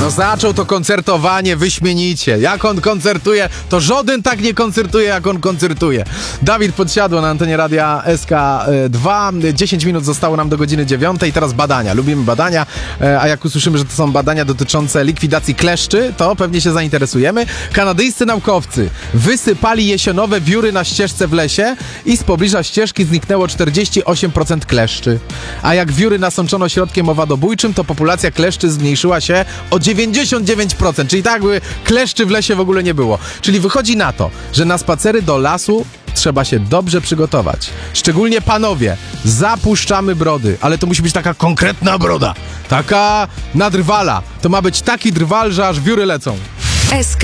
No zaczął to koncertowanie wyśmienicie. Jak on koncertuje, to żaden tak nie koncertuje, jak on koncertuje. Dawid Podsiadło na antenie radia SK2. 10 minut zostało nam do godziny 9. Teraz badania. Lubimy badania, a jak usłyszymy, że to są badania dotyczące likwidacji kleszczy, to pewnie się zainteresujemy. Kanadyjscy naukowcy wysypali jesionowe wióry na ścieżce w lesie i z pobliża ścieżki zniknęło 48% kleszczy. A jak wióry nasączono środkiem owadobójczym, to populacja kleszczy zmniejszyła się o 99%, czyli tak jakby kleszczy w lesie w ogóle nie było. Czyli wychodzi na to, że na spacery do lasu trzeba się dobrze przygotować. Szczególnie panowie, zapuszczamy brody, ale to musi być taka konkretna broda, taka nadrwala. To ma być taki drwal, że aż wióry lecą. SK